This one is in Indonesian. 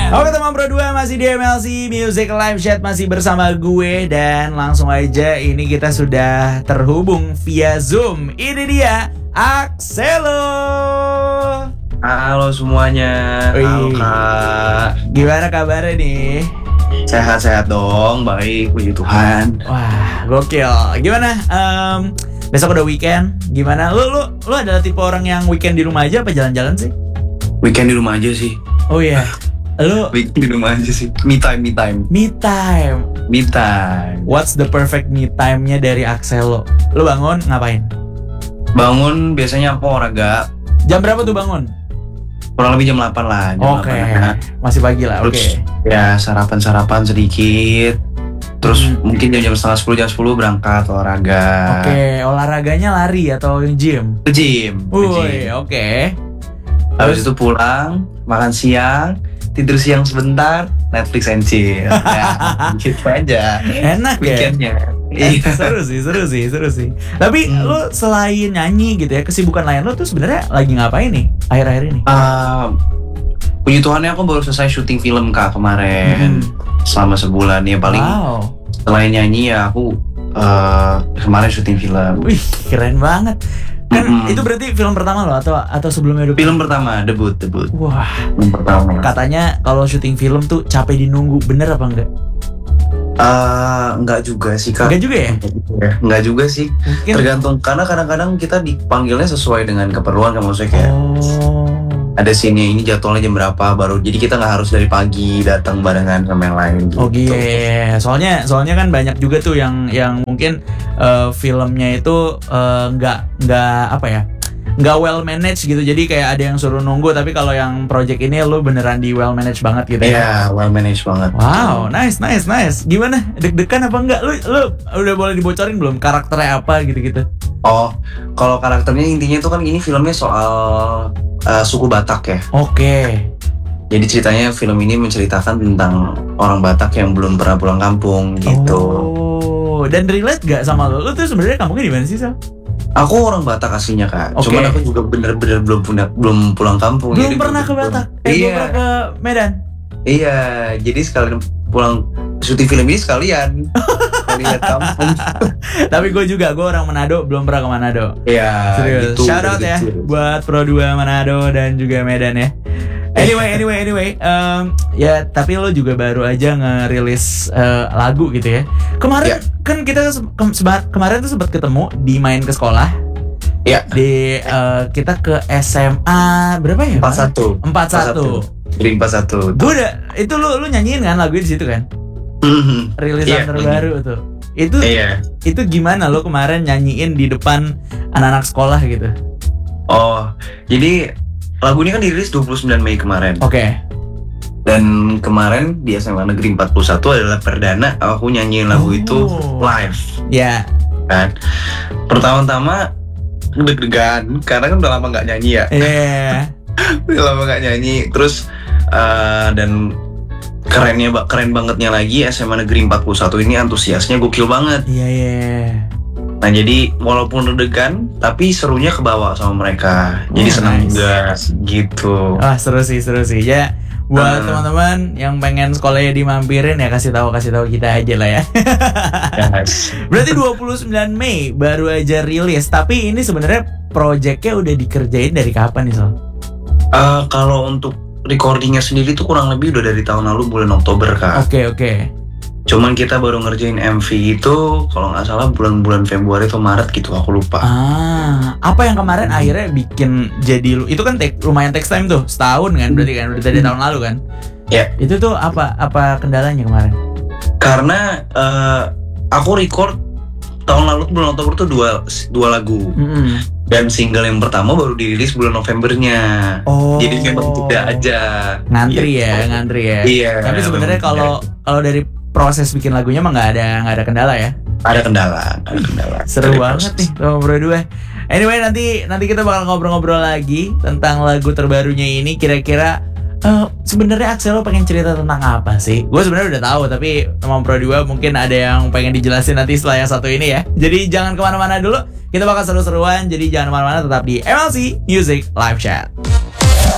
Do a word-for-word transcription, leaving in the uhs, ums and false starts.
Oke teman Pro dua, masih di M L C Music Live Chat, masih bersama gue. Dan langsung aja ini kita sudah terhubung via Zoom. Ini dia Axelo. Halo semuanya. Halo Kak. Gimana kabarnya nih? Sehat-sehat dong, baik, puji Tuhan. Wah, gokil. Gimana? Um, besok udah weekend. Gimana? Lu lu lu adalah tipe orang yang weekend di rumah aja apa jalan-jalan sih? Weekend di rumah aja sih. Oh iya. Lu weekend di rumah aja sih. Me time, me time. Me time. Me time. What's the perfect me time-nya dari Axelo? Lu bangun ngapain? Bangun biasanya aku olahraga. Jam berapa tuh bangun? Kurang lebih jam delapan lah. Oke. Okay. Masih pagi lah. Oke. Okay. Ya sarapan-sarapan sedikit. Terus hmm. mungkin jam-jam setengah sepuluh, jam sepuluh berangkat olahraga. Oke, okay. Olahraganya lari atau gym? Ke gym. Wih, oke. Okay. Habis itu pulang, makan siang, tidur siang sebentar, Netflix and chill. Ya, gitu aja. Enak weekendnya. Ya? Eh, seru sih, seru sih, seru sih. Tapi hmm. lu selain nyanyi gitu ya, kesibukan lain lu tuh sebenarnya lagi ngapain nih akhir-akhir ini? Uh, puji Tuhannya aku baru selesai syuting film Kak kemarin. Hmm. Selama sebulan ya paling. Wow. Selain nyanyi ya aku uh, kemarin syuting film. Wih, keren banget. Kan mm-hmm. itu berarti film pertama lo atau atau sebelumnya udah film pertama, debut, debut. Wah, film pertama. Katanya kalau syuting film tuh capek dinunggu, bener apa enggak? Uh, enggak juga sih Kak. Enggak juga ya? Enggak juga sih. Mungkin. Tergantung, karena kadang-kadang kita dipanggilnya sesuai dengan keperluan kan, maksudnya kayak oh. ada scene ini jadwalnya jam berapa baru, jadi kita nggak harus dari pagi datang barengan sama yang lain gitu. Oh iya, yeah. soalnya soalnya kan banyak juga tuh yang yang mungkin uh, filmnya itu nggak uh, nggak apa ya, nggak well managed gitu, jadi kayak ada yang suruh nunggu, tapi kalau yang project ini lu beneran di well managed banget gitu ya? Iya, yeah, well managed banget. Wow, nice, nice, nice. Gimana? Deg-degan apa enggak? Lu lu udah boleh dibocorin belum karakternya apa gitu-gitu? Oh, kalau karakternya intinya itu kan ini filmnya soal uh, suku Batak ya. Oke. Okay. Jadi ceritanya film ini menceritakan tentang orang Batak yang belum pernah pulang kampung gitu. Oh, dan relate gak sama lo? Lo tuh sebenarnya kampungnya di mana sih, Sal? Aku orang Batak aslinya Kak. Okay. Cuman aku juga bener-bener belum punya, belum pulang kampung. Belum pernah ke Batak? Eh, iya. Belum pernah ke Medan? Iya, jadi sekalian pulang syuting film ini sekalian. Lihat kampung. Tapi gue juga, gue orang Manado, belum pernah ke Manado. Iya. Serius. Gitu, shout out ya gitu. Buat Pro dua Manado dan juga Medan ya. Anyway, anyway, anyway. Um, ya, tapi lo juga baru aja ngerilis uh, lagu gitu ya. Kemarin yeah. kan kita ke- sebat, kemarin tuh sempat ketemu di Main ke Sekolah. Iya. Yeah. Di uh, kita ke S M A berapa ya? empat satu. empat satu. Jadi empat satu. Gue udah, itu lo lo nyanyiin kan lagunya di situ kan? Mm-hmm. Rilisan yeah, terbaru mm-hmm. tuh. Itu yeah. itu gimana lo kemarin nyanyiin di depan anak-anak sekolah gitu? Oh, jadi lagu ini kan dirilis dua puluh sembilan Mei kemarin. Oke. Okay. Dan kemarin di S M A Negeri empat puluh satu adalah perdana aku nyanyiin lagu oh. itu live. Ya. Yeah. Kan. Pertama-tama deg-degan karena kan udah lama nggak nyanyi ya. Iya. Yeah. Udah lama nggak nyanyi. Terus uh, dan kerennya keren bangetnya lagi S M A Negeri empat puluh satu ini antusiasnya gokil banget. Iya, yeah, iya. Yeah. Nah jadi walaupun deg-degan tapi serunya kebawa sama mereka. Jadi oh, senang nice. juga gitu. Wah, seru sih, seru sih. Ya buat uh, teman-teman yang pengen sekolahnya dimampirin ya kasih tahu kasih tahu kita aja lah ya. Yes. Berarti dua puluh sembilan Mei baru aja rilis, tapi ini sebenarnya projectnya udah dikerjain dari kapan nih, Sol? Uh, kalau untuk recordingnya sendiri tuh kurang lebih udah dari tahun lalu bulan Oktober Kak. Oke okay, oke. Okay. Cuman kita baru ngerjain M V itu kalau nggak salah bulan-bulan Februari atau Maret gitu, aku lupa. Ah, apa yang kemarin hmm. akhirnya bikin jadi lu? Itu kan take, lumayan text time tuh, setahun kan berarti kan udah dari hmm. tahun lalu kan? Ya. Yeah. Itu tuh apa apa kendalanya kemarin? Karena uh, aku record tahun lalu bulan Oktober tuh dua dua lagu. Mm-hmm. Dan single yang pertama baru dirilis bulan Novembernya. Oh. Jadi memang tidak aja. Ngantri gitu. ya, ngantri ya. Iya. Tapi sebenarnya kalau kalau dari proses bikin lagunya mah nggak ada nggak ada kendala ya? Ada kendala, ada kendala. Seru dari banget proses. nih sama Bro dua. Anyway nanti nanti kita bakal ngobrol-ngobrol lagi tentang lagu terbarunya ini. Kira-kira uh, sebenarnya Axelo pengen cerita tentang apa sih? Gue sebenarnya udah tahu, tapi teman Pro dua mungkin ada yang pengen dijelasin nanti setelah yang satu ini ya. Jadi jangan kemana-mana dulu. Kita bakal seru-seruan, jadi jangan kemana-mana, tetap di M L C Music Live Chat.